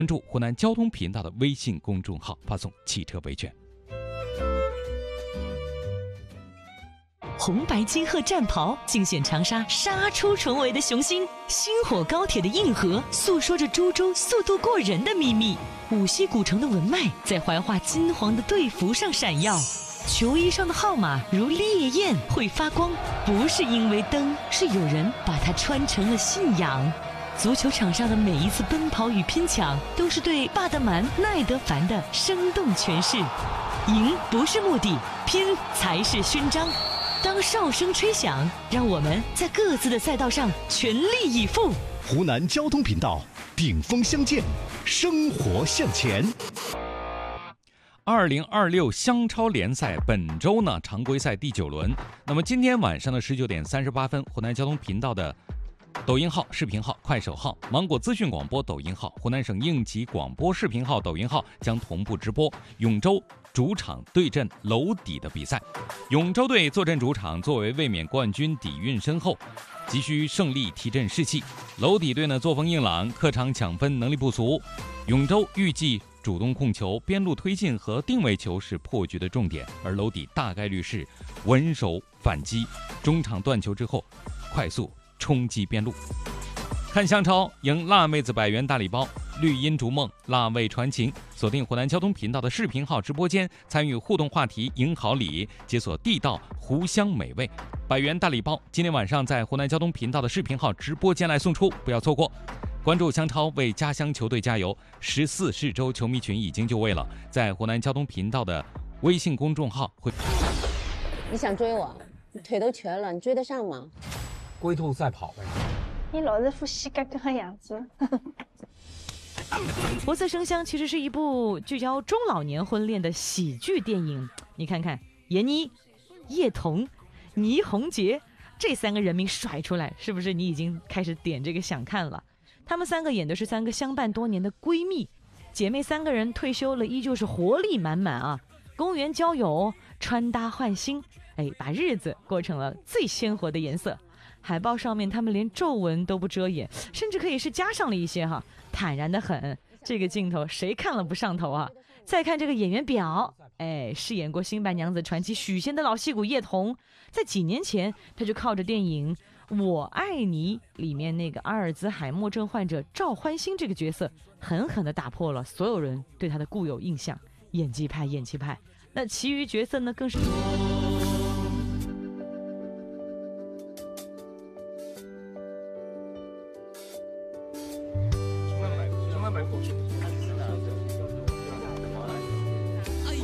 关注湖南交通频道的微信公众号，发送汽车维权。 红白金鹤战袍尽显长沙杀出重围的雄心，星火高铁的硬核诉说着株洲速度过人的秘密，五溪古城的文脉在怀化金黄的队服上闪耀，球衣上的号码如烈焰会发光，不是因为灯，是有人把它穿成了信仰。足球场上的每一次奔跑与拼抢，都是对巴德曼、奈德凡的生动诠释。赢不是目的，拼才是勋章。当哨声吹响，让我们在各自的赛道上全力以赴。 湖南交通频道，顶峰相见，生活向前。 2026湘超联赛本周呢常规赛第9轮，那么今天晚上的19点38分，湖南交通频道的抖音号、视频号、快手号、芒果资讯广播抖音号、湖南省应急广播视频号、抖音号将同步直播永州主场对阵娄底的比赛。永州队坐镇主场，作为卫冕冠军底蕴深厚，急需胜利提振士气。娄底队呢作风硬朗，客场抢分能力不俗。永州预计主动控球、边路推进和定位球是破局的重点，而娄底大概率是稳守反击，中场断球之后快速冲击边路。看湘超赢辣妹子100元大礼包，绿茵逐梦，辣味传情。锁定湖南交通频道的视频号直播间，参与互动话题，赢好礼，解锁地道湖湘美味100元大礼包。今天晚上在湖南交通频道的视频号直播间来送出，不要错过。关注湘超，为家乡球队加油！14市州球迷群已经就位了，在湖南交通频道的微信公众号会。 你想追我？你腿都瘸了，你追得上吗？ 龟兔赛跑呗。 你老是副膝盖这个样子。 活色生香其实是一部聚焦中老年婚恋的喜剧电影。你看看闫妮、叶童、倪虹洁这3个人名甩出来，是不是你已经开始点这个想看了？他们3个演的是3个相伴多年的闺蜜姐妹，3个人退休了依旧是活力满满啊！公园交友，穿搭换新，把日子过成了最鲜活的颜色。海报上面他们连皱纹都不遮掩，甚至可以是加上了一些坦然的很。这个镜头谁看了不上头啊？再看这个演员表，饰演过新白娘子传奇许仙的老戏骨叶童，在几年前他就靠着电影我爱你里面那个阿尔兹海默症患者赵欢心这个角色，狠狠地打破了所有人对他的固有印象，演技派。那其余角色呢更是